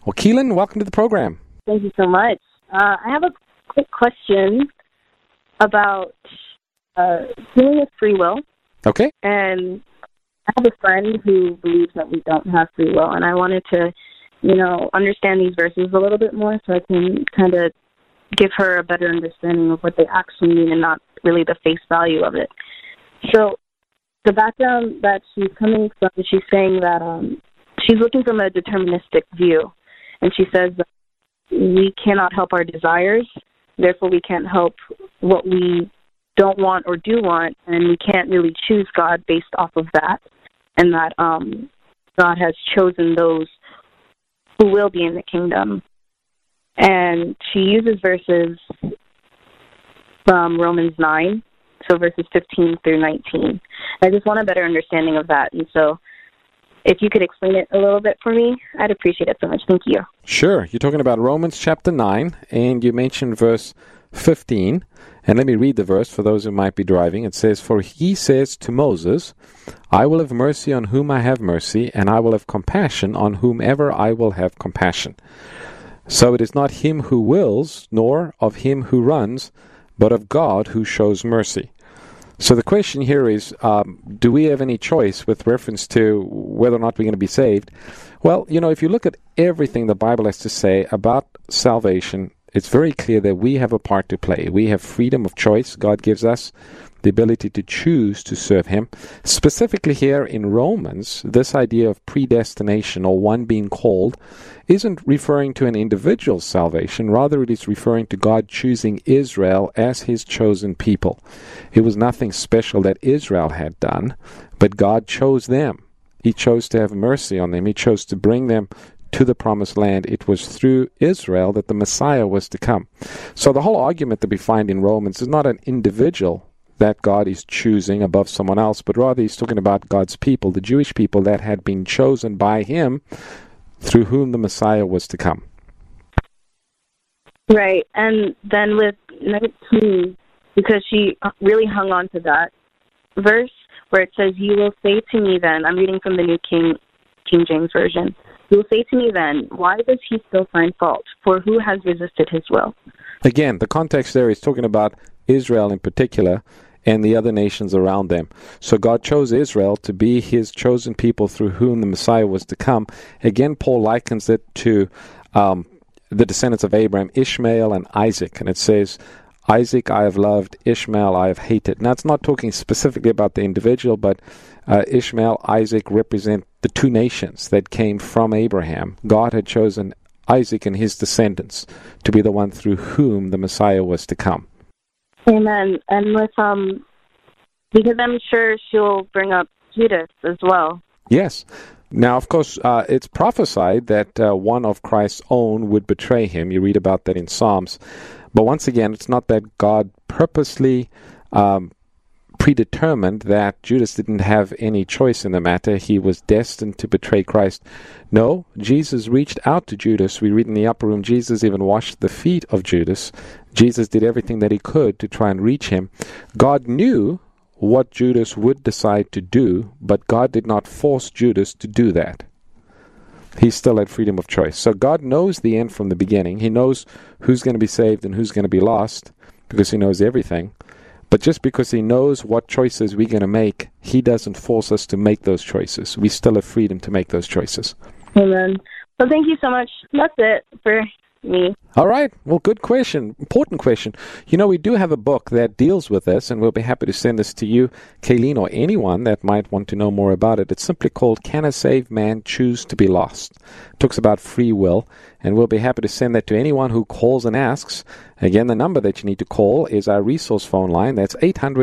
Well, Keelan, welcome to the program. Thank you so much. I have a quick question about healing with free will. Okay. And I have a friend who believes that we don't have free will, and I wanted to, understand these verses a little bit more so I can kind of give her a better understanding of what they actually mean and not really the face value of it. So the background that she's coming from, she's saying that she's looking from a deterministic view, and she says that we cannot help our desires, therefore we can't help what we don't want or do want, and we can't really choose God based off of that, and that God has chosen those who will be in the kingdom. And she uses verses from Romans 9, so verses 15 through 19. I just want a better understanding of that, and so if you could explain it a little bit for me, I'd appreciate it so much. Thank you. Sure. You're talking about Romans chapter 9, and you mentioned verse 15. And let me read the verse for those who might be driving. It says, "For he says to Moses, I will have mercy on whom I have mercy, and I will have compassion on whomever I will have compassion. So it is not him who wills, nor of him who runs, but of God who shows mercy." So the question here is, do we have any choice with reference to whether or not we're going to be saved? Well, if you look at everything the Bible has to say about salvation, it's very clear that we have a part to play. We have freedom of choice. God gives us the ability to choose to serve Him. Specifically here in Romans, this idea of predestination or one being called isn't referring to an individual's salvation. Rather, it is referring to God choosing Israel as His chosen people. It was nothing special that Israel had done, but God chose them. He chose to have mercy on them. He chose to bring them to the promised land. It was through Israel that the Messiah was to come. So the whole argument that we find in Romans is not an individual that God is choosing above someone else, but rather he's talking about God's people, the Jewish people that had been chosen by Him, through whom the Messiah was to come. Right, and then with 19, because she really hung on to that verse where it says, "You will say to me then," I'm reading from the New King James Version, "You will say to me then, why does he still find fault? For who has resisted his will?" Again, the context there is talking about Israel in particular and the other nations around them. So God chose Israel to be His chosen people through whom the Messiah was to come. Again, Paul likens it to the descendants of Abraham, Ishmael and Isaac. And it says, Isaac I have loved, Ishmael I have hated. Now, it's not talking specifically about the individual, but Ishmael, Isaac represent the two nations that came from Abraham. God had chosen Isaac and his descendants to be the one through whom the Messiah was to come. Amen. And with because I'm sure she'll bring up Judas as well. Yes. Now, of course, it's prophesied that one of Christ's own would betray him. You read about that in Psalms. But once again, it's not that God purposely predetermined that Judas didn't have any choice in the matter. He was destined to betray Christ. No, Jesus reached out to Judas. We read in the upper room, Jesus even washed the feet of Judas. Jesus did everything that he could to try and reach him. God knew what Judas would decide to do, but God did not force Judas to do that. He still had freedom of choice. So God knows the end from the beginning. He knows who's going to be saved and who's going to be lost because He knows everything. But just because He knows what choices we're going to make, He doesn't force us to make those choices. We still have freedom to make those choices. Amen. Well, thank you so much. That's it for me. All right. Well, good question. Important question. We do have a book that deals with this, and we'll be happy to send this to you, Kayleen, or anyone that might want to know more about it. It's simply called Can a Saved Man Choose to be Lost? It talks about free will, and we'll be happy to send that to anyone who calls and asks. Again, the number that you need to call is our resource phone line. That's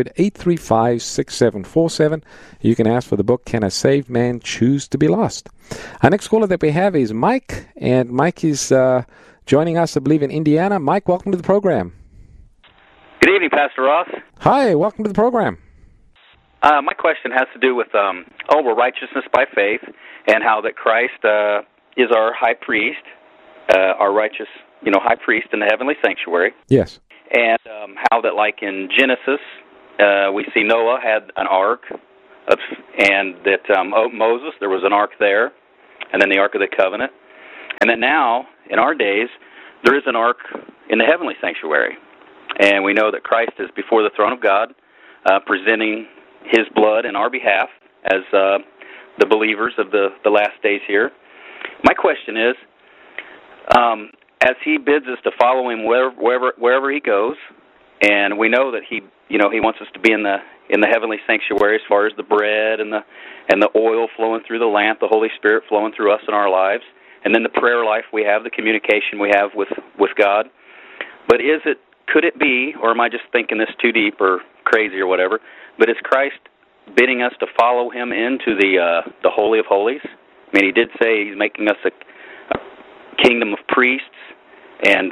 800-835-6747. You can ask for the book, Can a Saved Man Choose to be Lost? Our next caller that we have is Mike, and Mike is joining us, I believe, in Indiana. Mike, welcome to the program. Good evening, Pastor Ross. Hi, welcome to the program. My question has to do with righteousness by faith, and how that Christ is our high priest, our righteous, high priest in the heavenly sanctuary. Yes. And how that, like in Genesis, we see Noah had an ark, and that Moses, there was an ark there, and then the Ark of the Covenant. And that now, in our days, there is an ark in the heavenly sanctuary. And we know that Christ is before the throne of God, presenting His blood in our behalf as the believers of the last days here. My question is, as He bids us to follow Him wherever He goes, and we know that He wants us to be in the heavenly sanctuary as far as the bread and the oil flowing through the lamp, the Holy Spirit flowing through us in our lives, and then the prayer life we have, the communication we have with God. But could it be, or am I just thinking this too deep or crazy or whatever, but is Christ bidding us to follow Him into the Holy of Holies? I mean, He did say He's making us a kingdom of priests, and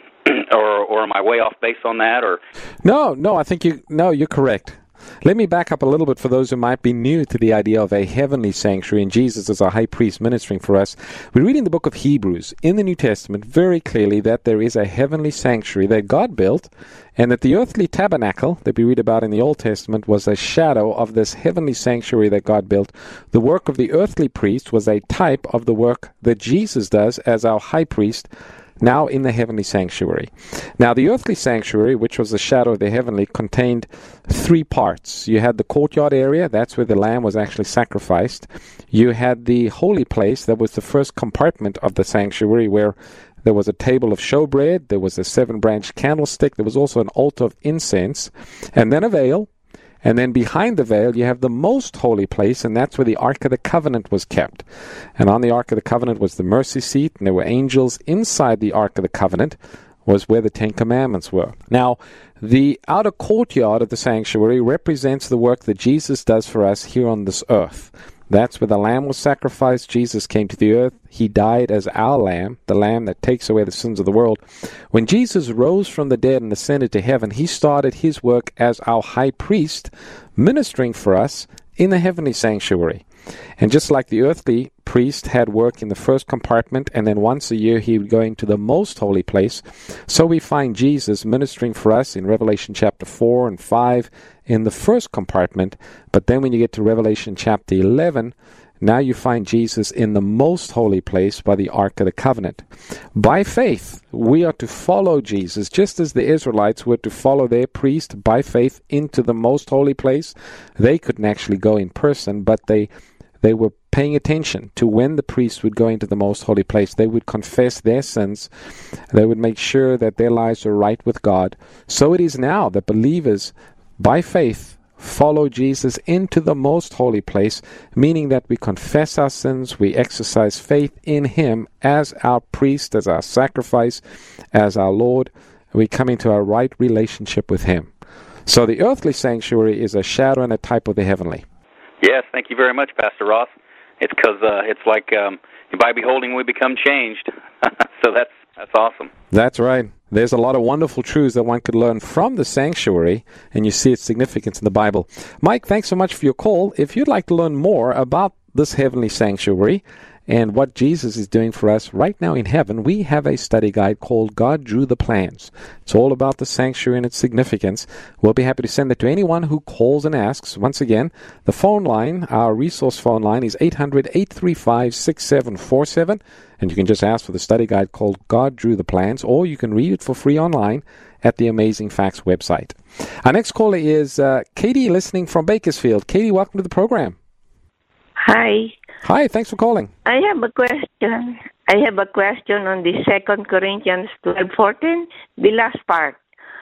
or am I way off base on that? Or No, I think you're correct. Let me back up a little bit for those who might be new to the idea of a heavenly sanctuary and Jesus as our high priest ministering for us. We read in the book of Hebrews in the New Testament very clearly that there is a heavenly sanctuary that God built, and that the earthly tabernacle that we read about in the Old Testament was a shadow of this heavenly sanctuary that God built. The work of the earthly priest was a type of the work that Jesus does as our high priest now in the heavenly sanctuary. Now, the earthly sanctuary, which was the shadow of the heavenly, contained three parts. You had the courtyard area, that's where the lamb was actually sacrificed. You had the holy place, that was the first compartment of the sanctuary, where there was a table of showbread, there was a 7-branch candlestick, there was also an altar of incense, and then a veil. And then behind the veil, you have the most holy place, and that's where the Ark of the Covenant was kept. And on the Ark of the Covenant was the mercy seat, and there were angels. Inside the Ark of the Covenant was where the Ten Commandments were. Now, the outer courtyard of the sanctuary represents the work that Jesus does for us here on this earth. That's where the lamb was sacrificed. Jesus came to the earth. He died as our lamb, the lamb that takes away the sins of the world. When Jesus rose from the dead and ascended to heaven, He started His work as our high priest, ministering for us in the heavenly sanctuary. And just like the earthly priest had work in the first compartment, and then once a year he would go into the most holy place, so we find Jesus ministering for us in Revelation chapter 4 and 5 in the first compartment. But then when you get to Revelation chapter 11, now you find Jesus in the most holy place by the Ark of the Covenant. By faith, we are to follow Jesus, just as the Israelites were to follow their priest by faith into the most holy place. They couldn't actually go in person, but they were paying attention to when the priest would go into the most holy place. They would confess their sins. They would make sure that their lives are right with God. So it is now that believers, by faith, follow Jesus into the most holy place, meaning that we confess our sins, we exercise faith in Him as our priest, as our sacrifice, as our Lord. We come into a right relationship with Him. So the earthly sanctuary is a shadow and a type of the heavenly. Yes, thank you very much, Pastor Ross. It's because it's like by beholding we become changed. So that's awesome. That's right. There's a lot of wonderful truths that one could learn from the sanctuary, and you see its significance in the Bible. Mike, thanks so much for your call. If you'd like to learn more about this heavenly sanctuary and what Jesus is doing for us right now in heaven, we have a study guide called God Drew the Plans. It's all about the sanctuary and its significance. We'll be happy to send it to anyone who calls and asks. Once again, the phone line, our resource phone line, is 800-835-6747. And you can just ask for the study guide called God Drew the Plans, or you can read it for free online at the Amazing Facts website. Our next caller is Katie, listening from Bakersfield. Katie, welcome to the program. Hi. Hi, thanks for calling. I have a question. On the 2 Corinthians 12:14, the last part.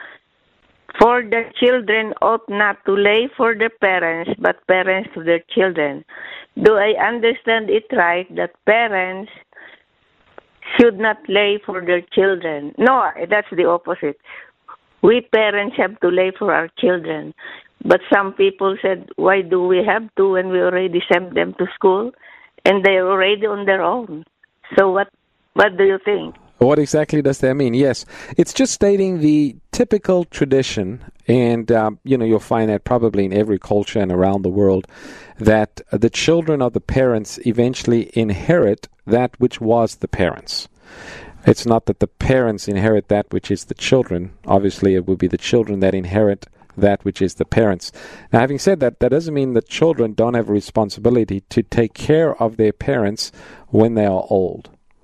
For the children ought not to lay for their parents, but parents to their children. Do I understand it right that parents should not lay for their children? No, that's the opposite. We parents have to lay for our children. But some people said, why do we have to when we already sent them to school and they're already on their own? So what do you think? What exactly does that mean? Yes, it's just stating the typical tradition, and you'll find that probably in every culture and around the world, that the children of the parents eventually inherit that which was the parents. It's not that the parents inherit that which is the children. Obviously, it would be the children that inherit that which is the parents. Now, having said that, that doesn't mean that children don't have a responsibility to take care of their parents when they are old.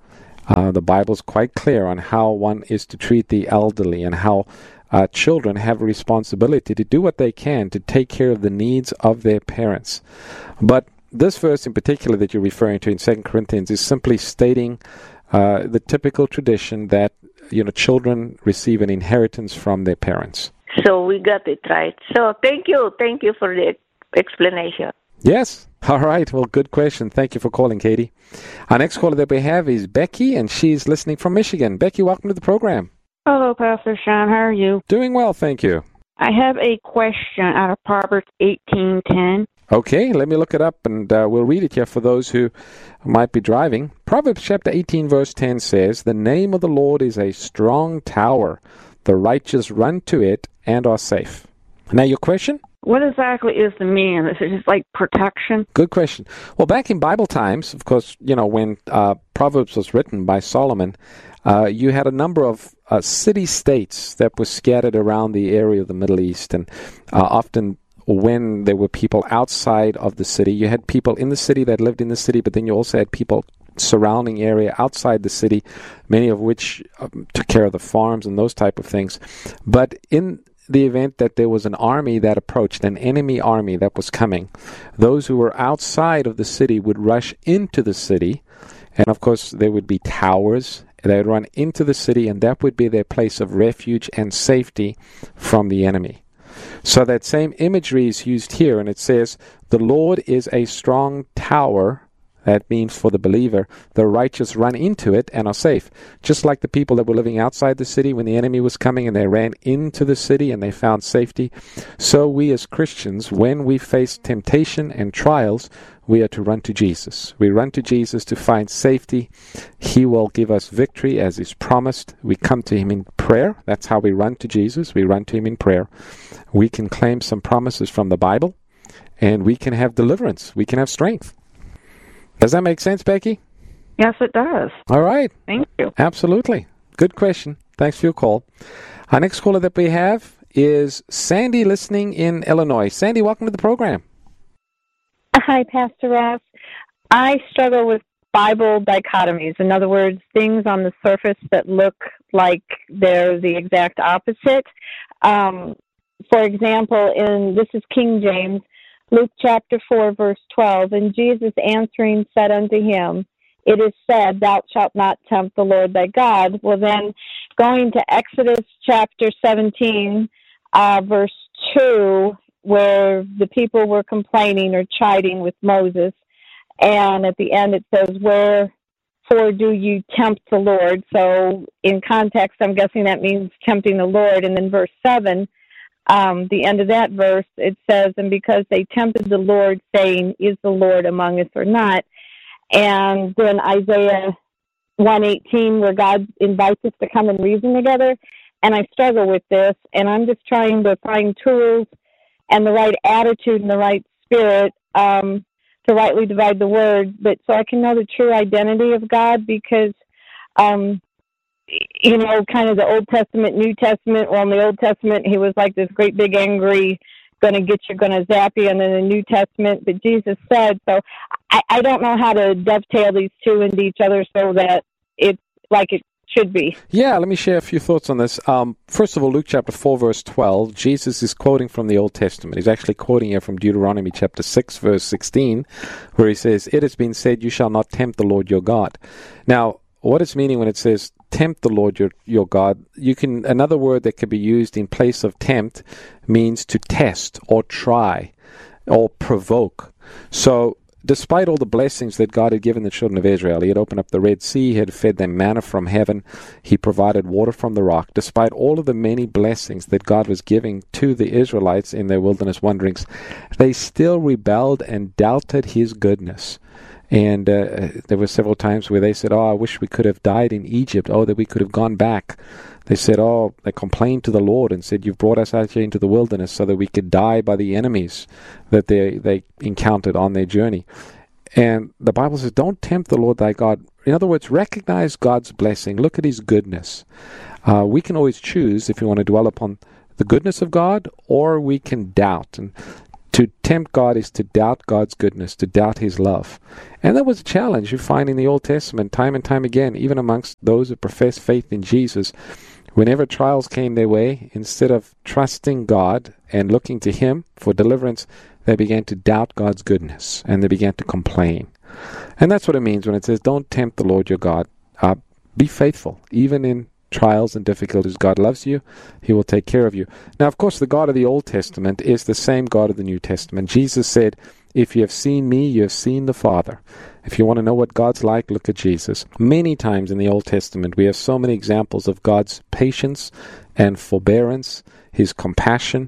The Bible's quite clear on how one is to treat the elderly and how children have a responsibility to do what they can to take care of the needs of their parents. But this verse in particular that you're referring to in 2 Corinthians is simply stating the typical tradition that children receive an inheritance from their parents. So we got it right. So thank you for the explanation. Yes. All right. Well, good question. Thank you for calling, Katie. Our next caller that we have is Becky, and she's listening from Michigan. Becky, welcome to the program. Hello, Pastor Sean. How are you? Doing well, thank you. I have a question out of Proverbs 18:10. Okay, let me look it up, and we'll read it here for those who might be driving. Proverbs chapter 18, verse 10 says, "The name of the Lord is a strong tower. The righteous run to it and are safe." Now, your question? What exactly is the meaning of this? Is it just like protection? Good question. Well, back in Bible times, of course, when Proverbs was written by Solomon, you had a number of city-states that were scattered around the area of the Middle East, and often when there were people outside of the city, you had people in the city that lived in the city, but then you also had people surrounding area outside the city, many of which took care of the farms and those type of things. But in the event that there was an army that approached, an enemy army that was coming, those who were outside of the city would rush into the city, and of course there would be towers. They would run into the city, and that would be their place of refuge and safety from the enemy. So that same imagery is used here, and it says, "The Lord is a strong tower." That means for the believer, the righteous run into it and are safe. Just like the people that were living outside the city when the enemy was coming and they ran into the city and they found safety, so we as Christians, when we face temptation and trials, we are to run to Jesus. We run to Jesus to find safety. He will give us victory as is promised. We come to Him in prayer. That's how we run to Jesus. We run to Him in prayer. We can claim some promises from the Bible, and we can have deliverance. We can have strength. Does that make sense, Becky? Yes, it does. All right. Thank you. Absolutely. Good question. Thanks for your call. Our next caller that we have is Sandy, listening in Illinois. Sandy, welcome to the program. Hi, Pastor Ross. I struggle with Bible dichotomies. In other words, things on the surface that look like they're the exact opposite. For example, this is King James, Luke chapter 4, verse 12, "And Jesus answering said unto him, It is said, Thou shalt not tempt the Lord thy God." Well, then, going to Exodus chapter 17, verse 2, where the people were complaining or chiding with Moses, and at the end it says, "Wherefore do you tempt the Lord?" So, in context, I'm guessing that means tempting the Lord. And then verse 7, the end of that verse, it says, "And because they tempted the Lord, saying, Is the Lord among us or not?" And then Isaiah 1:18, where God invites us to come and reason together. And I struggle with this, and I'm just trying to find tools and the right attitude and the right spirit to rightly divide the word, but so I can know the true identity of God, because kind of the Old Testament, New Testament. Well, in the Old Testament, He was like this great big angry, going to get you, going to zap you, and then the New Testament, but Jesus said. So I don't know how to dovetail these two into each other so that it's like it should be. Yeah, let me share a few thoughts on this. First of all, Luke chapter 4, verse 12, Jesus is quoting from the Old Testament. He's actually quoting here from Deuteronomy chapter 6, verse 16, where he says, "It has been said, you shall not tempt the Lord your God." Now, what it's meaning when it says tempt the Lord your God, another word that could be used in place of tempt means to test or try or provoke. So despite all the blessings that God had given the children of Israel, He had opened up the Red Sea, He had fed them manna from heaven, He provided water from the rock. Despite all of the many blessings that God was giving to the Israelites in their wilderness wanderings, they still rebelled and doubted His goodness. And there were several times where they said, "Oh, I wish we could have died in Egypt. Oh, that we could have gone back." They said, they complained to the Lord and said, "You've brought us out here into the wilderness so that we could die by the enemies that they encountered on their journey." And the Bible says, don't tempt the Lord thy God. In other words, recognize God's blessing. Look at His goodness. We can always choose if we want to dwell upon the goodness of God, or we can doubt. And To tempt God is to doubt God's goodness, to doubt His love. And that was a challenge you find in the Old Testament time and time again, even amongst those who profess faith in Jesus. Whenever trials came their way, instead of trusting God and looking to Him for deliverance, they began to doubt God's goodness, and they began to complain. And that's what it means when it says, don't tempt the Lord your God. Be faithful, even in trials and difficulties. God loves you. He will take care of you. Now, of course, the God of the Old Testament is the same God of the New Testament. Jesus said, if you have seen me, you have seen the Father. If you want to know what God's like, look at Jesus. Many times in the Old Testament, we have so many examples of God's patience and forbearance, His compassion.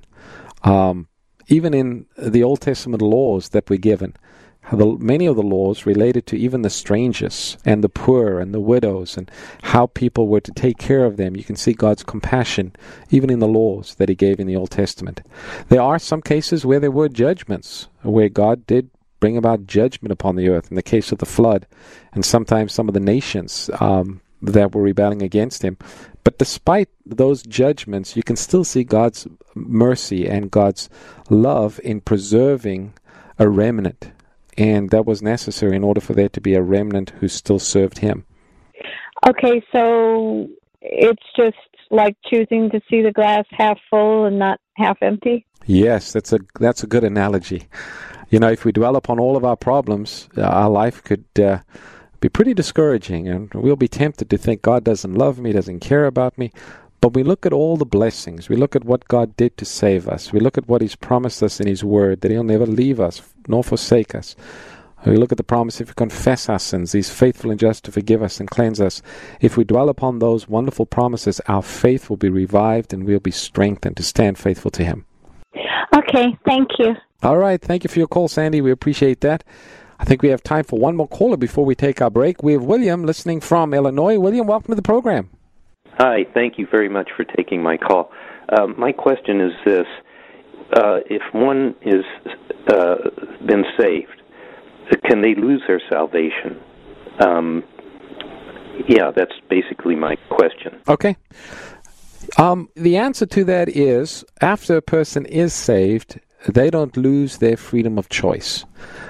Even in the Old Testament laws that were given, many of the laws related to even the strangers and the poor and the widows and how people were to take care of them. You can see God's compassion even in the laws that He gave in the Old Testament. There are some cases where there were judgments, where God did bring about judgment upon the earth, in the case of the flood, and sometimes some of the nations that were rebelling against Him. But despite those judgments, you can still see God's mercy and God's love in preserving a remnant. And that was necessary in order for there to be a remnant who still served Him. Okay, so it's just like choosing to see the glass half full and not half empty? Yes, that's a good analogy. You know, if we dwell upon all of our problems, our life could be pretty discouraging, and we'll be tempted to think God doesn't love me, doesn't care about me. But we look at all the blessings. We look at what God did to save us. We look at what He's promised us in His Word, that He'll never leave us nor forsake us. We look at the promise, if we confess our sins, He's faithful and just to forgive us and cleanse us. If we dwell upon those wonderful promises, our faith will be revived and we'll be strengthened to stand faithful to Him. Okay, thank you. All right, thank you for your call, Sandy. We appreciate that. I think we have time for one more caller before we take our break. We have William listening from Illinois. William, welcome to the program. Hi, thank you very much for taking my call. My question is this. If one is been saved, can they lose their salvation? Yeah, that's basically my question. Okay. The answer to that is, after a person is saved, they don't lose their freedom of choice.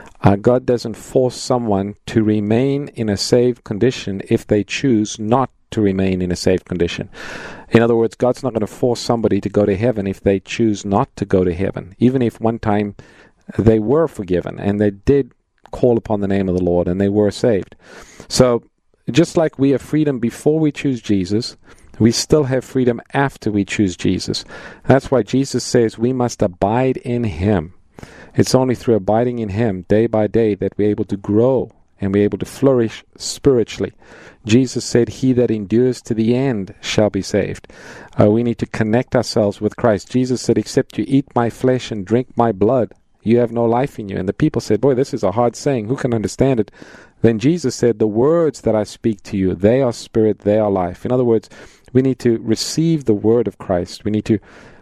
God doesn't force someone to remain in a saved condition if they choose not to remain in a saved condition. In other words, God's not going to force somebody to go to heaven if they choose not to go to heaven, even if one time they were forgiven and they did call upon the name of the Lord and they were saved. So just like we have freedom before we choose Jesus, we still have freedom after we choose Jesus. That's why Jesus says we must abide in Him. It's only through abiding in Him day by day that we're able to grow and we're able to flourish spiritually. Jesus said, he that endures to the end shall be saved. We need to connect ourselves with Christ. Jesus said, except you eat my flesh and drink my blood, you have no life in you. And the people said, boy, this is a hard saying. Who can understand it? Then Jesus said, the words that I speak to you, they are spirit, they are life. In other words, we need to receive the word of Christ. We need to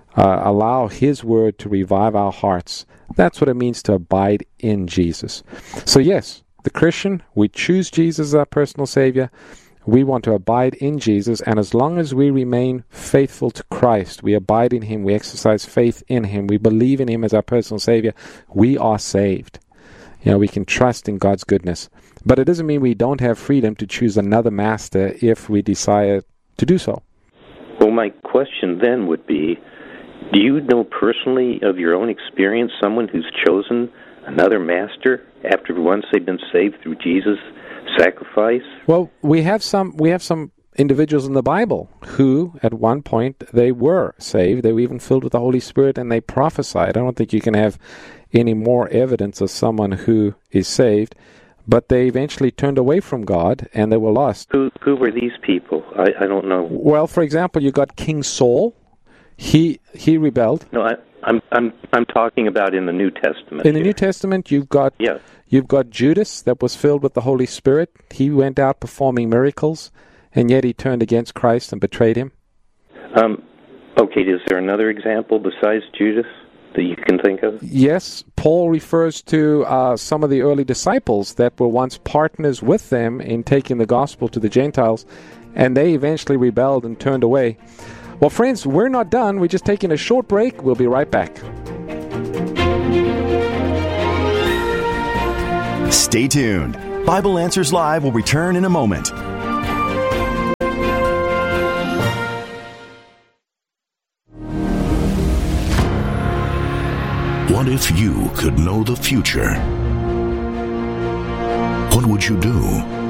allow His word to revive our hearts. That's what it means to abide in Jesus. So yes, the Christian, we choose Jesus as our personal Savior. We want to abide in Jesus, and as long as we remain faithful to Christ, we abide in Him, we exercise faith in Him, we believe in Him as our personal Savior, we are saved. You know, we can trust in God's goodness. But it doesn't mean we don't have freedom to choose another master if we desire to do so. Well, my question then would be, do you know personally of your own experience someone who's chosen another master after once they've been saved through Jesus' sacrifice? Well, we have some individuals in the Bible who, at one point, they were saved. They were even filled with the Holy Spirit, and they prophesied. I don't think you can have any more evidence of someone who is saved, but they eventually turned away from God, and they were lost. Who were these people? I don't know. Well, for example, you got King Saul. He rebelled. No, I'm talking about in the New Testament. In the New Testament, you've got Judas that was filled with the Holy Spirit. He went out performing miracles, and yet he turned against Christ and betrayed Him. Okay, is there another example besides Judas that you can think of? Yes, Paul refers to some of the early disciples that were once partners with them in taking the gospel to the Gentiles, and they eventually rebelled and turned away. Well, friends, we're not done. We're just taking a short break. We'll be right back. Stay tuned. Bible Answers Live will return in a moment. What if you could know the future? What would you do?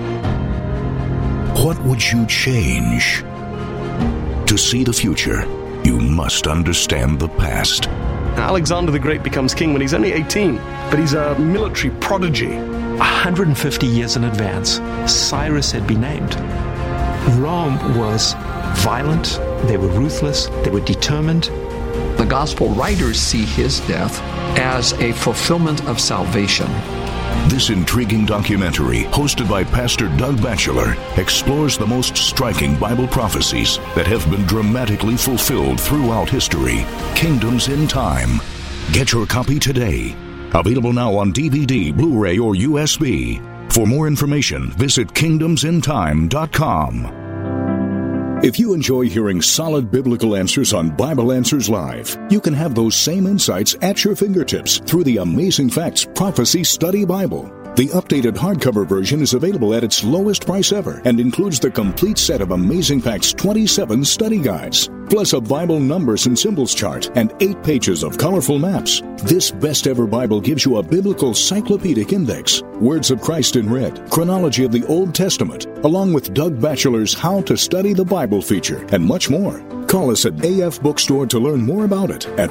What would you change? To see the future, you must understand the past. Alexander the Great becomes king when he's only 18, but he's a military prodigy. 150 years in advance, Cyrus had been named. Rome was violent, they were ruthless, they were determined. The gospel writers see his death as a fulfillment of salvation. This intriguing documentary, hosted by Pastor Doug Batchelor, explores the most striking Bible prophecies that have been dramatically fulfilled throughout history. Kingdoms in Time. Get your copy today. Available now on DVD, Blu-ray, or USB. For more information, visit kingdomsintime.com. If you enjoy hearing solid biblical answers on Bible Answers Live, you can have those same insights at your fingertips through the Amazing Facts Prophecy Study Bible. The updated hardcover version is available at its lowest price ever and includes the complete set of Amazing Facts 27 study guides, plus a Bible numbers and symbols chart and 8 pages of colorful maps. This best-ever Bible gives you a biblical cyclopedic index, words of Christ in red, chronology of the Old Testament, along with Doug Batchelor's How to Study the Bible feature, and much more. Call us at AF Bookstore to learn more about it at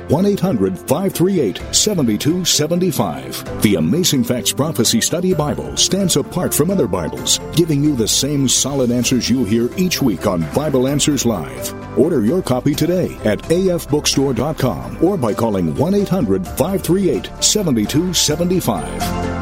1-800-538-7275. The Amazing Facts Prophecy Study Bible stands apart from other Bibles, giving you the same solid answers you hear each week on Bible Answers Live. Order your copy today at afbookstore.com or by calling 1-800-538-7275.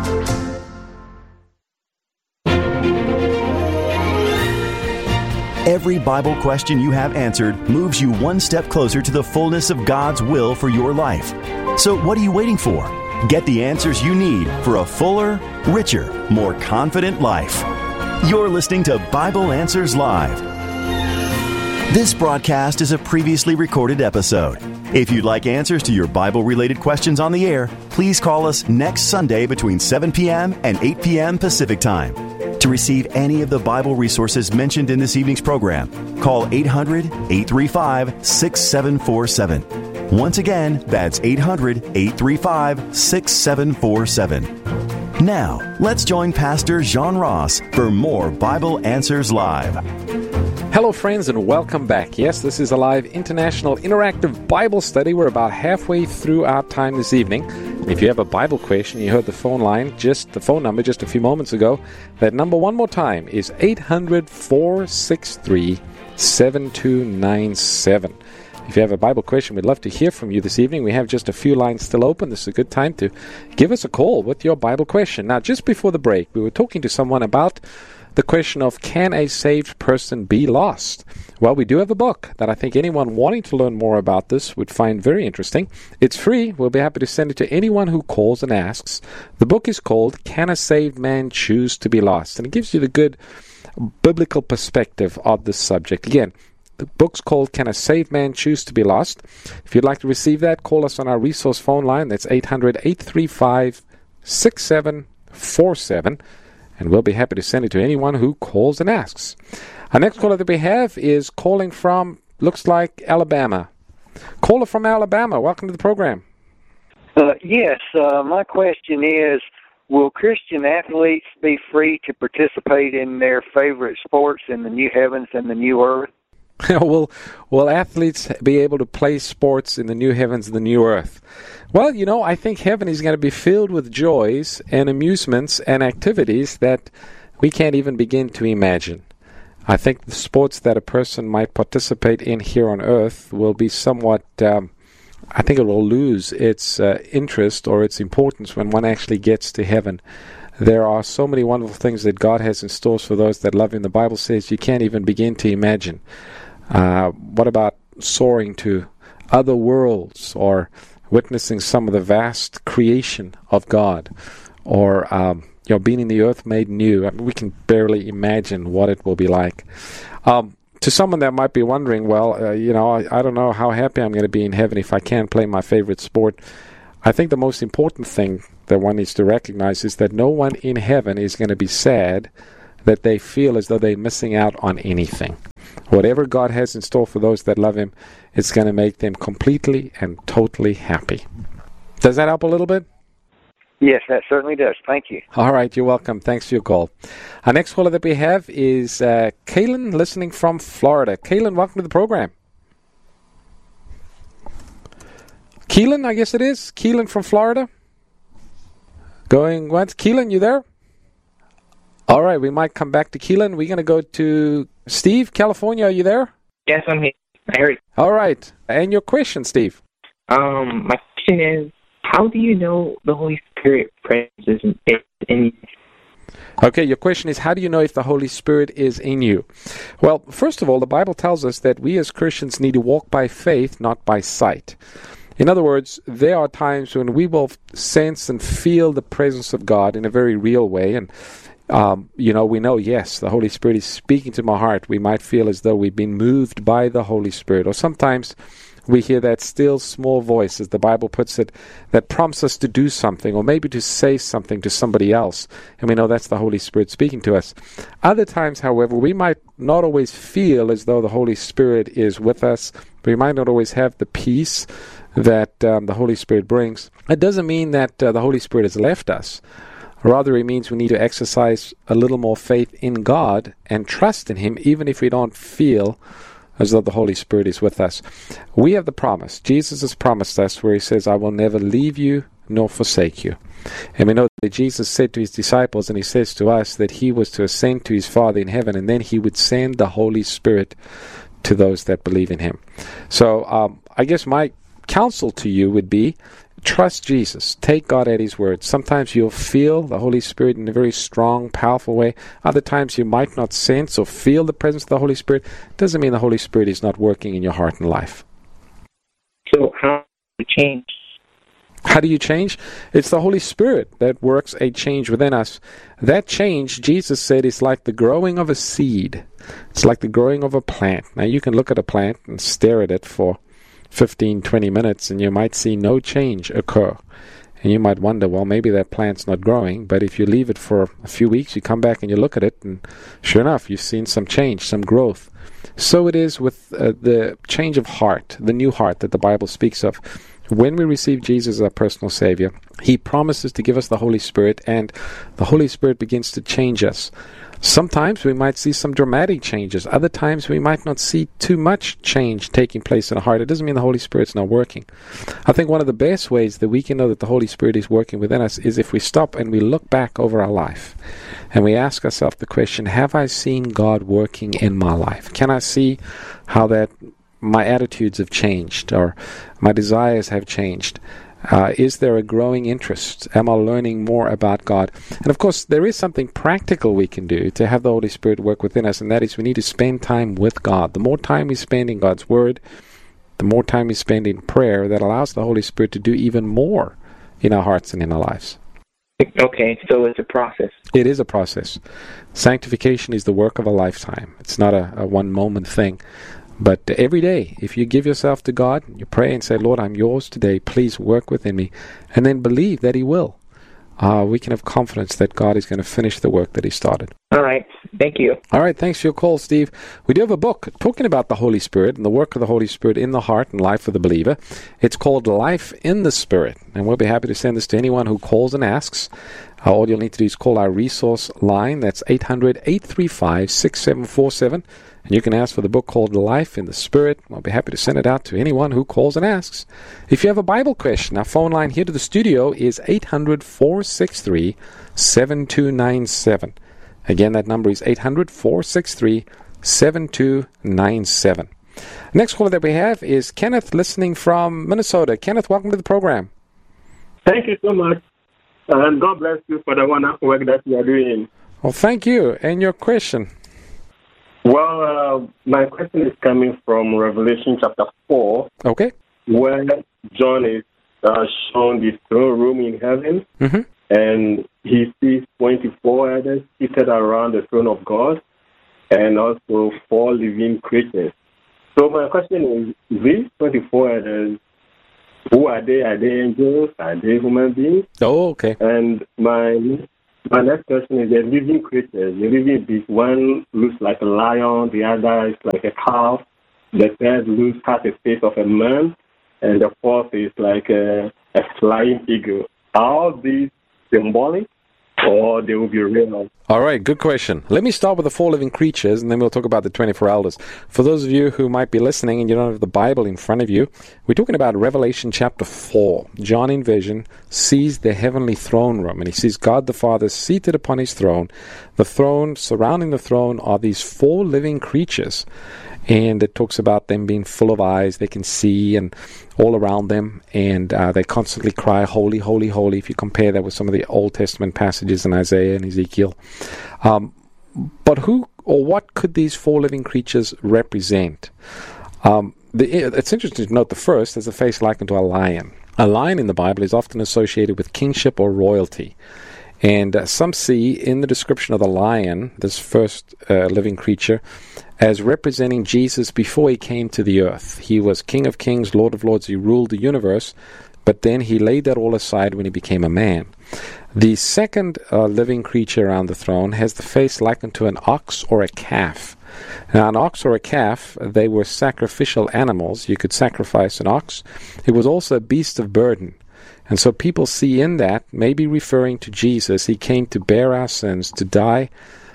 Every Bible question you have answered moves you one step closer to the fullness of God's will for your life. So what are you waiting for? Get the answers you need for a fuller, richer, more confident life. You're listening to Bible Answers Live. This broadcast is a previously recorded episode. If you'd like answers to your Bible-related questions on the air, please call us next Sunday between 7 p.m. and 8 p.m. Pacific Time. To receive any of the Bible resources mentioned in this evening's program, call 800-835-6747. Once again, that's 800-835-6747. Now, let's join Pastor Jean Ross for more Bible Answers Live. Hello, friends, and welcome back. Yes, this is a live international interactive Bible study. We're about halfway through our time this evening. If you have a Bible question, you heard the phone number just a few moments ago. That number one more time is 800-463-7297. If you have a Bible question, we'd love to hear from you this evening. We have just a few lines still open. This is a good time to give us a call with your Bible question. Now, just before the break, we were talking to someone about the question of, can a saved person be lost? Well, we do have a book that I think anyone wanting to learn more about this would find very interesting. It's free. We'll be happy to send it to anyone who calls and asks. The book is called Can a Saved Man Choose to Be Lost? And it gives you the good biblical perspective of this subject. Again, the book's called Can a Saved Man Choose to Be Lost? If you'd like to receive that, call us on our resource phone line. That's 800-835-6747. And we'll be happy to send it to anyone who calls and asks. Our next caller that we have is calling from, looks like, Alabama. Caller from Alabama, welcome to the program. Yes, my question is, will Christian athletes be free to participate in their favorite sports in the new heavens and the new earth? Will athletes be able to play sports in the new heavens and the new earth? Well, I think heaven is going to be filled with joys and amusements and activities that we can't even begin to imagine. I think the sports that a person might participate in here on earth will be somewhat, I think it will lose its interest or its importance when one actually gets to heaven. There are so many wonderful things that God has in store for those that love Him. The Bible says you can't even begin to imagine. What about soaring to other worlds or witnessing some of the vast creation of God, or being in the earth made new? I mean, we can barely imagine what it will be like. To someone that might be wondering, well, I don't know how happy I'm going to be in heaven if I can't play my favorite sport. I think the most important thing that one needs to recognize is that no one in heaven is going to be sad that they feel as though they're missing out on anything. Whatever God has in store for those that love Him, it's going to make them completely and totally happy. Does that help a little bit? Yes, that certainly does. Thank you. All right, you're welcome. Thanks for your call. Our next caller that we have is Kaylin, listening from Florida. Kaylin, welcome to the program. Keelan, I guess it is. Keelan from Florida. Going once. Keelan, you there? All right, we might come back to Keelan. We're going to go to Steve, California. Are you there? Yes, I'm here. I heard. All right. And your question, Steve? My question is, how do you know the Holy Spirit presence is in you? Okay, your question is, how do you know if the Holy Spirit is in you? Well, first of all, the Bible tells us that we as Christians need to walk by faith, not by sight. In other words, there are times when we will sense and feel the presence of God in a very real way. And, we know, yes, the Holy Spirit is speaking to my heart. We might feel as though we've been moved by the Holy Spirit. Or sometimes we hear that still small voice, as the Bible puts it, that prompts us to do something or maybe to say something to somebody else. And we know that's the Holy Spirit speaking to us. Other times, however, we might not always feel as though the Holy Spirit is with us. We might not always have the peace that the Holy Spirit brings. It doesn't mean that the Holy Spirit has left us. Rather, it means we need to exercise a little more faith in God and trust in Him, even if we don't feel as though the Holy Spirit is with us. We have the promise. Jesus has promised us where He says, I will never leave you nor forsake you. And we know that Jesus said to His disciples, and He says to us, that He was to ascend to His Father in heaven, and then He would send the Holy Spirit to those that believe in Him. So I guess my counsel to you would be, trust Jesus. Take God at His word. Sometimes you'll feel the Holy Spirit in a very strong, powerful way. Other times you might not sense or feel the presence of the Holy Spirit. Doesn't mean the Holy Spirit is not working in your heart and life. So how do you change? How do you change? It's the Holy Spirit that works a change within us. That change, Jesus said, is like the growing of a seed. It's like the growing of a plant. Now you can look at a plant and stare at it for 15, 20 minutes, and you might see no change occur. And you might wonder, well, maybe that plant's not growing, but if you leave it for a few weeks, you come back and you look at it, and sure enough, you've seen some change, some growth. So it is with the change of heart, the new heart that the Bible speaks of. When we receive Jesus as our personal Savior, He promises to give us the Holy Spirit, and the Holy Spirit begins to change us. Sometimes we might see some dramatic changes. Other times we might not see too much change taking place in our heart. It doesn't mean the Holy Spirit's not working. I think one of the best ways that we can know that the Holy Spirit is working within us is if we stop and we look back over our life and we ask ourselves the question, have I seen God working in my life? Can I see how that my attitudes have changed or my desires have changed? Is there a growing interest? Am I learning more about God? And of course, there is something practical we can do to have the Holy Spirit work within us, and that is we need to spend time with God. The more time we spend in God's Word, the more time we spend in prayer, that allows the Holy Spirit to do even more in our hearts and in our lives. Okay, so it's a process. It is a process. Sanctification is the work of a lifetime. It's not a one-moment thing. But every day, if you give yourself to God, you pray and say, Lord, I'm yours today. Please work within me. And then believe that He will. We can have confidence that God is going to finish the work that He started. All right. Thank you. All right. Thanks for your call, Steve. We do have a book talking about the Holy Spirit and the work of the Holy Spirit in the heart and life of the believer. It's called Life in the Spirit. And we'll be happy to send this to anyone who calls and asks. All you'll need to do is call our resource line. That's 800-835-6747. And you can ask for the book called Life in the Spirit. I'll be happy to send it out to anyone who calls and asks. If you have a Bible question, our phone line here to the studio is 800-463-7297. Again, that number is 800-463-7297. Next caller that we have is Kenneth, listening from Minnesota. Kenneth, welcome to the program. Thank you so much. And God bless you for the wonderful work that you are doing. Well, thank you. And your question? Well, my question is coming from Revelation chapter 4. Okay. Where John is shown the throne room in heaven. Mm-hmm. And he sees 24 elders seated around the throne of God and also 4 living creatures. So my question is, these 24 elders, Who are they? Are they angels? Are they human beings? Oh, okay. And my next question is: they're living creatures. The living beast. One looks like a lion. The other is like a calf. The third has the face of a man, and the fourth is like a flying eagle. Are all these symbolic, or they will be real? All right, good question. Let me start with the four living creatures, and then we'll talk about the 24 elders. For those of you who might be listening and you don't have the Bible in front of you, we're talking about Revelation chapter 4. John in vision sees the heavenly throne room, and he sees God the Father seated upon his throne. The throne, surrounding the throne, are these four living creatures. And it talks about them being full of eyes. They can see and all around them. And they constantly cry, holy, holy, holy, if you compare that with some of the Old Testament passages in Isaiah and Ezekiel. But who or what could these four living creatures represent? It's interesting to note the first has a face likened to a lion. A lion in the Bible is often associated with kingship or royalty. And some see in the description of the lion, this first living creature, as representing Jesus before he came to the earth. He was King of Kings, Lord of Lords. He ruled the universe, but then he laid that all aside when he became a man. The second living creature around the throne has the face likened to an ox or a calf. Now, an ox or a calf, they were sacrificial animals. You could sacrifice an ox. It was also a beast of burden. And so people see in that, maybe referring to Jesus, he came to bear our sins, to die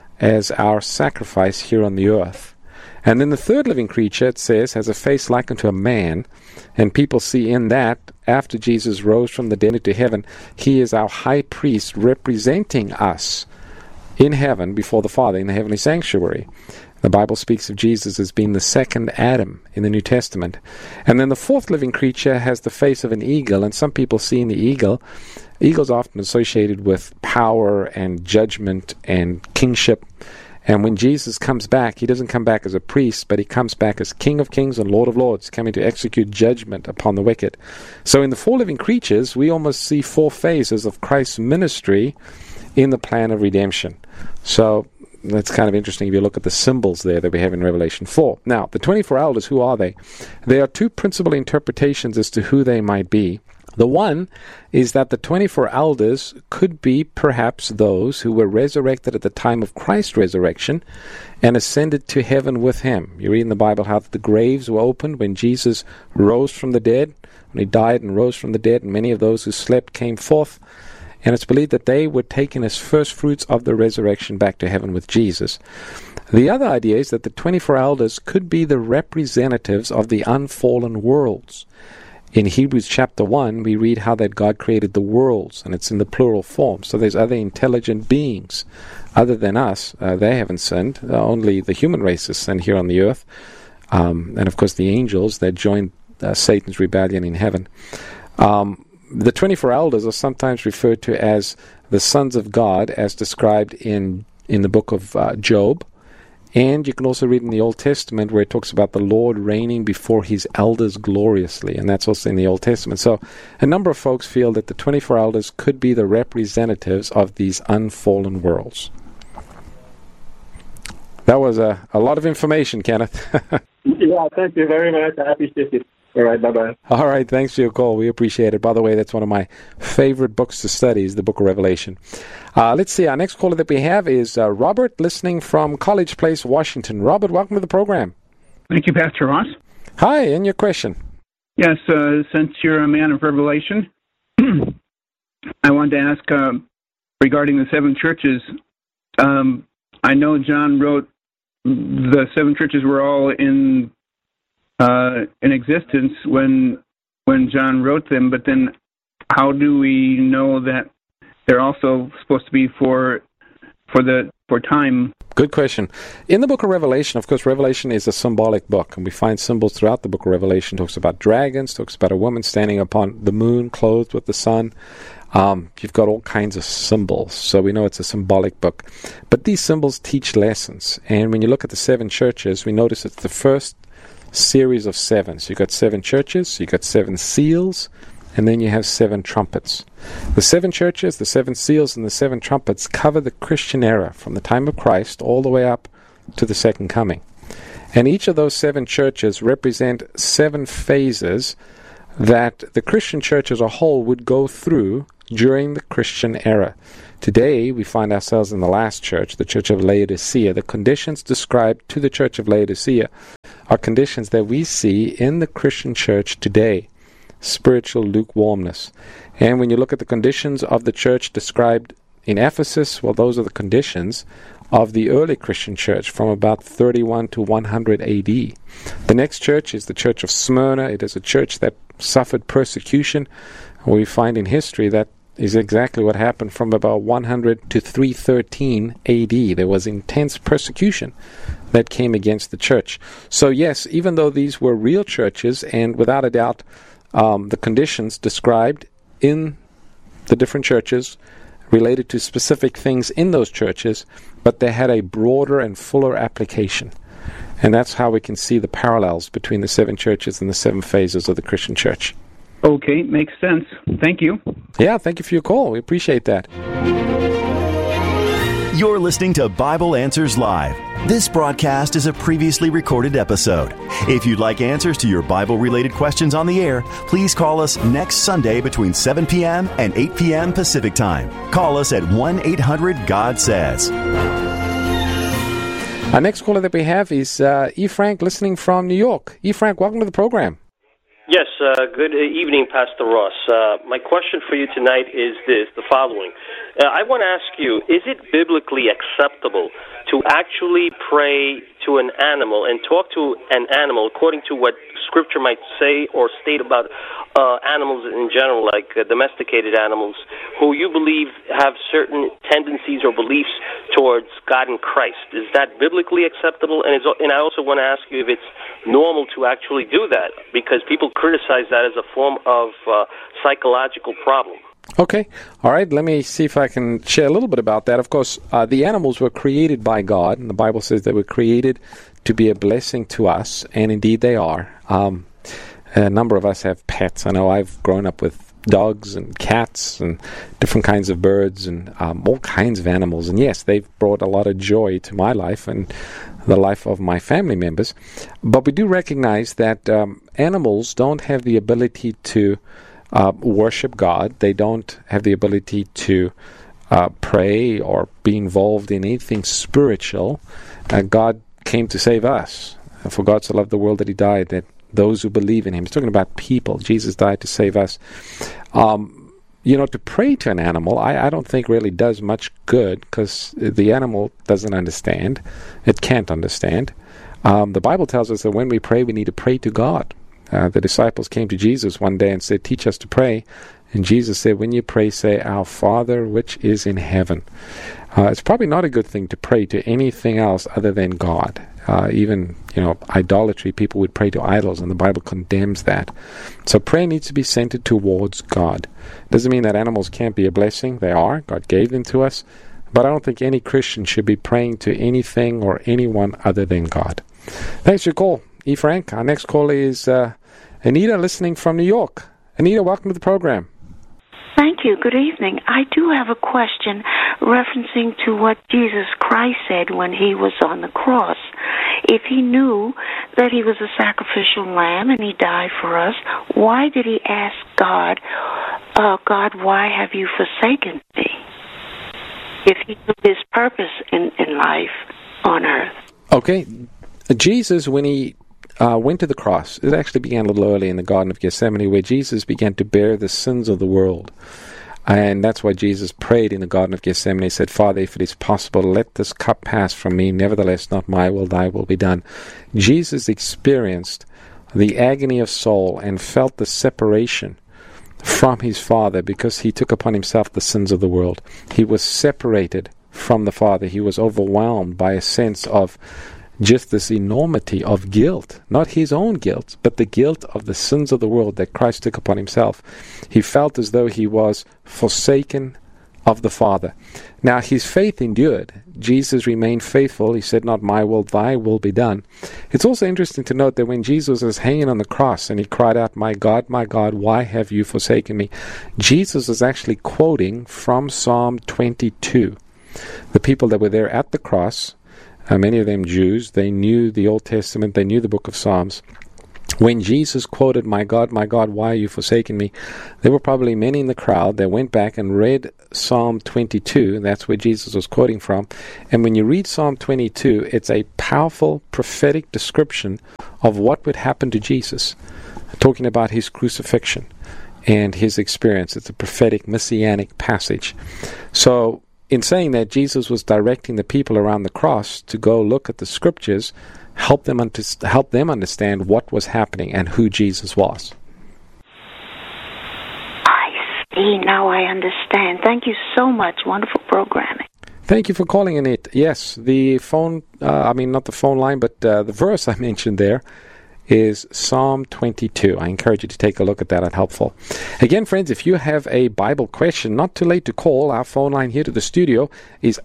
as our sacrifice here on the earth. And then the third living creature, it says, has a face likened to a man. And people see in that, after Jesus rose from the dead into heaven, he is our high priest representing us in heaven before the Father in the heavenly sanctuary. The Bible speaks of Jesus as being the second Adam in the New Testament. And then the fourth living creature has the face of an eagle, and some people see in the eagles are often associated with power and judgment and kingship. And when Jesus comes back, he doesn't come back as a priest, but he comes back as King of Kings and Lord of Lords, coming to execute judgment upon the wicked. So in the four living creatures, we almost see four phases of Christ's ministry in the plan of redemption. So that's kind of interesting if you look at the symbols there that we have in Revelation 4. Now, the 24 elders, who are they? There are two principal interpretations as to who they might be. The one is that the 24 elders could be perhaps those who were resurrected at the time of Christ's resurrection and ascended to heaven with him. You read in the Bible how the graves were opened when Jesus rose from the dead, when he died and rose from the dead, and many of those who slept came forth. And it's believed that they were taken as first fruits of the resurrection back to heaven with Jesus. The other idea is that the 24 elders could be the representatives of the unfallen worlds. In Hebrews chapter 1, we read how that God created the worlds, and it's in the plural form. So there's other intelligent beings other than us. They haven't sinned. Only the human race has sinned here on the earth. And of course the angels that joined Satan's rebellion in heaven. The 24 elders are sometimes referred to as the sons of God, as described in the book of Job. And you can also read in the Old Testament where it talks about the Lord reigning before his elders gloriously, and that's also in the Old Testament. So a number of folks feel that the 24 elders could be the representatives of these unfallen worlds. That was a lot of information, Kenneth. Yeah, thank you very much. I appreciate it. All right, bye-bye. All right, thanks for your call. We appreciate it. By the way, that's one of my favorite books to study is the book of Revelation. Let's see, our next caller that we have is Robert, listening from College Place, Washington. Robert, welcome to the program. Thank you, Pastor Ross. Hi, and your question? Yes, since you're a man of Revelation, I wanted to ask regarding the seven churches. I know John wrote the seven churches were all in existence when John wrote them, but then how do we know that they're also supposed to be for time? Good question. In the book of Revelation, of course, Revelation is a symbolic book, and we find symbols throughout the book of Revelation. It talks about dragons, talks about a woman standing upon the moon, clothed with the sun. You've got all kinds of symbols, so we know it's a symbolic book. But these symbols teach lessons, and when you look at the seven churches, we notice it's the first series of seven. So you've got seven churches, you've got seven seals, and then you have seven trumpets. The seven churches, the seven seals, and the seven trumpets cover the Christian era from the time of Christ all the way up to the second coming. And each of those seven churches represent seven phases that the Christian church as a whole would go through during the Christian era. Today, we find ourselves in the last church, the Church of Laodicea. The conditions described to the Church of Laodicea are conditions that we see in the Christian church today. Spiritual lukewarmness. And when you look at the conditions of the church described in Ephesus, well, those are the conditions of the early Christian church from about 31 to 100 AD. The next church is the Church of Smyrna. It is a church that suffered persecution. We find in history that is exactly what happened from about 100 to 313 AD. There was intense persecution that came against the church. So yes, even though these were real churches, and without a doubt, the conditions described in the different churches related to specific things in those churches, but they had a broader and fuller application. And that's how we can see the parallels between the seven churches and the seven phases of the Christian church. Okay, makes sense. Thank you. Yeah, thank you for your call. We appreciate that. You're listening to Bible Answers Live. This broadcast is a previously recorded episode. If you'd like answers to your Bible-related questions on the air, please call us next Sunday between 7 p.m. and 8 p.m. Pacific Time. Call us at 1-800-GOD-SAYS. Our next caller that we have is E. Frank, listening from New York. E. Frank, welcome to the program. Yes, good evening, Pastor Ross. My question for you tonight is the following. I want to ask you, is it biblically acceptable to actually pray to an animal and talk to an animal according to what Scripture might say or state about animals in general, like domesticated animals, who you believe have certain tendencies or beliefs towards God and Christ? Is that biblically acceptable? And I also want to ask you if it's normal to actually do that, because people criticize that as a form of psychological problem. Okay. All right. Let me see if I can share a little bit about that. Of course, the animals were created by God, and the Bible says they were created to be a blessing to us, and indeed they are. A number of us have pets. I know I've grown up with dogs and cats and different kinds of birds and all kinds of animals. And yes, they've brought a lot of joy to my life and the life of my family members. But we do recognize that animals don't have the ability to worship God. They don't have the ability to pray or be involved in anything spiritual. God came to save us. For God so loved the world that He died, that those who believe in Him. He's talking about people. Jesus died to save us. To pray to an animal, I don't think really does much good, because the animal doesn't understand. It can't understand. The Bible tells us that when we pray, we need to pray to God. The disciples came to Jesus one day and said, "Teach us to pray." And Jesus said, "When you pray, say, 'Our Father which is in heaven.'" It's probably not a good thing to pray to anything else other than God. Even idolatry, people would pray to idols, and the Bible condemns that. So prayer needs to be centered towards God. Doesn't mean that animals can't be a blessing. They are. God gave them to us. But I don't think any Christian should be praying to anything or anyone other than God. Thanks for your call, E. Frank. Our next caller is Anita, listening from New York. Anita, welcome to the program. Thank you. Good evening. I do have a question referencing to what Jesus Christ said when He was on the cross. If He knew that He was a sacrificial lamb and He died for us, why did He ask God, God, why have you forsaken me? If He knew His purpose in life on earth. Okay. Jesus, when He went to the cross, it actually began a little early in the Garden of Gethsemane, where Jesus began to bear the sins of the world. And that's why Jesus prayed in the Garden of Gethsemane. He said, "Father, if it is possible, let this cup pass from me. Nevertheless, not my will, thy will be done." Jesus experienced the agony of soul and felt the separation from His Father because He took upon Himself the sins of the world. He was separated from the Father. He was overwhelmed by a sense of just this enormity of guilt, not His own guilt, but the guilt of the sins of the world that Christ took upon Himself. He felt as though He was forsaken of the Father. Now, His faith endured. Jesus remained faithful. He said, "Not my will, thy will be done." It's also interesting to note that when Jesus was hanging on the cross and He cried out, my God, why have you forsaken me?" Jesus was actually quoting from Psalm 22. The people that were there at the cross, many of them Jews, they knew the Old Testament, they knew the book of Psalms. When Jesus quoted, my God, why are you forsaking me?" there were probably many in the crowd that went back and read Psalm 22, and that's where Jesus was quoting from. And when you read Psalm 22, it's a powerful prophetic description of what would happen to Jesus, talking about his crucifixion and his experience. It's a prophetic, messianic passage. So in saying that, Jesus was directing the people around the cross to go look at the scriptures, help them understand what was happening and who Jesus was. I see. Now I understand. Thank you so much. Wonderful programming. Thank you for calling, Annette. Yes, the phone, not the phone line, but the verse I mentioned there is Psalm 22. I encourage you to take a look at that. It's helpful. Again, friends, if you have a Bible question, not too late to call. Our phone line here to the studio is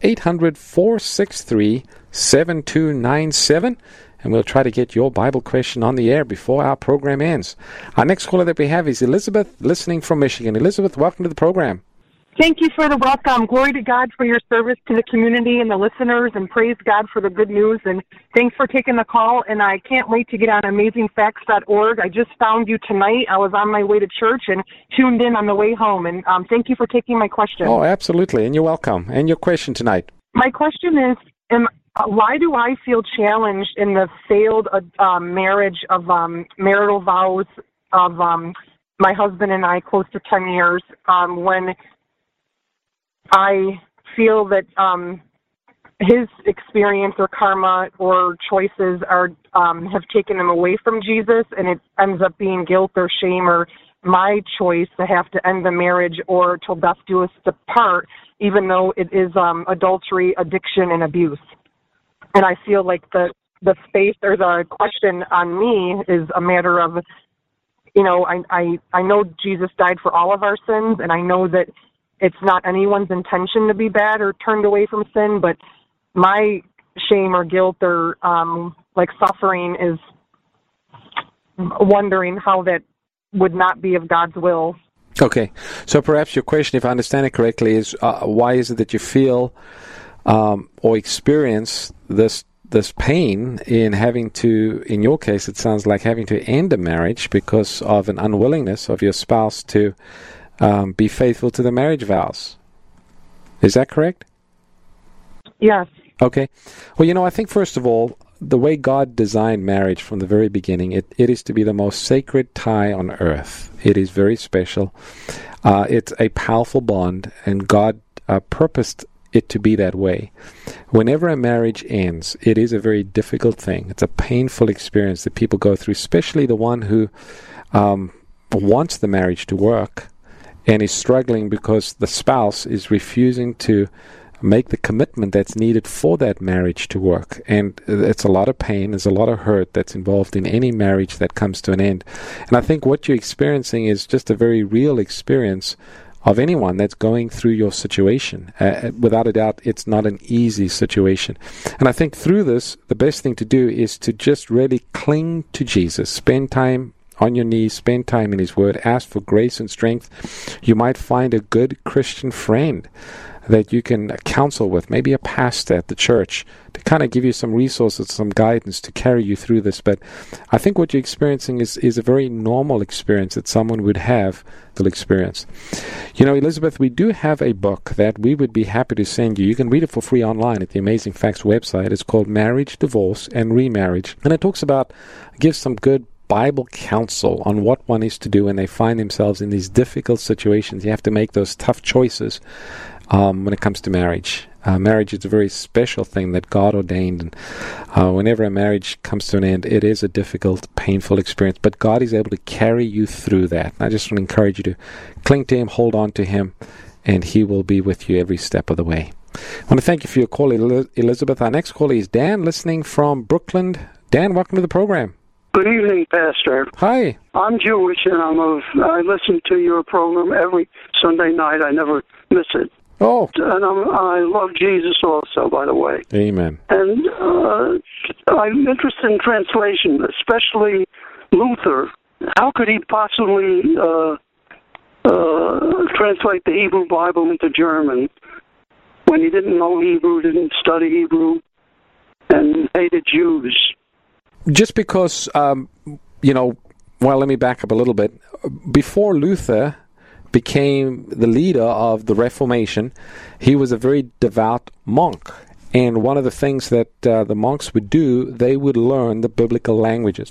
800-463-7297, and we'll try to get your Bible question on the air before our program ends. Our next caller that we have is Elizabeth, listening from Michigan. Elizabeth, welcome to the program. Thank you for the welcome. Glory to God for your service to the community and the listeners, and praise God for the good news. And thanks for taking the call, and I can't wait to get on AmazingFacts.org. I just found you tonight. I was on my way to church and tuned in on the way home, and thank you for taking my question. Oh, absolutely, and you're welcome. And your question tonight? My question is, why do I feel challenged in the failed marriage of marital vows of my husband and I, close to 10 years, when I feel that his experience or karma or choices are have taken him away from Jesus, and it ends up being guilt or shame or my choice to have to end the marriage or till death do us apart, even though it is adultery, addiction, and abuse. And I feel like the space or the question on me is a matter of, I know Jesus died for all of our sins, and I know that it's not anyone's intention to be bad or turned away from sin, but my shame or guilt or suffering is wondering how that would not be of God's will. Okay, so perhaps your question, if I understand it correctly, is why is it that you feel or experience this pain in having to, in your case, it sounds like having to end a marriage because of an unwillingness of your spouse to be faithful to the marriage vows. Is that correct? Yes. Okay. Well, I think first of all, the way God designed marriage from the very beginning, it is to be the most sacred tie on earth. It is very special. It's a powerful bond, and God purposed it to be that way. Whenever a marriage ends, it is a very difficult thing. It's a painful experience that people go through, especially the one who wants the marriage to work and is struggling because the spouse is refusing to make the commitment that's needed for that marriage to work. And it's a lot of pain, there's a lot of hurt that's involved in any marriage that comes to an end. And I think what you're experiencing is just a very real experience of anyone that's going through your situation. Without a doubt, it's not an easy situation. And I think through this, the best thing to do is to just really cling to Jesus. Spend time on your knees, spend time in His Word, ask for grace and strength. You might find a good Christian friend that you can counsel with, maybe a pastor at the church, to kind of give you some resources, some guidance to carry you through this. But I think what you're experiencing is a very normal experience that someone would have to experience. Elizabeth, we do have a book that we would be happy to send you. You can read it for free online at the Amazing Facts website. It's called Marriage, Divorce, and Remarriage. And it gives some good Bible counsel on what one is to do when they find themselves in these difficult situations. You have to make those tough choices when it comes to marriage. Marriage is a very special thing that God ordained, and whenever a marriage comes to an end, it is a difficult, painful experience, but God is able to carry you through that. And I just want to encourage you to cling to Him, hold on to Him, and He will be with you every step of the way. I want to thank you for your call, Elizabeth. Our next caller is Dan, listening from Brooklyn. Dan, welcome to the program. Good evening, Pastor. Hi. I'm Jewish, and I listen to your program every Sunday night. I never miss it. Oh. And I love Jesus also, by the way. Amen. And I'm interested in translation, especially Luther. How could he possibly translate the Hebrew Bible into German when he didn't know Hebrew, didn't study Hebrew, and hated Jews? Just because well, let me back up a little bit. Before Luther became the leader of the Reformation, he was a very devout monk. And one of the things that the monks would do, they would learn the biblical languages.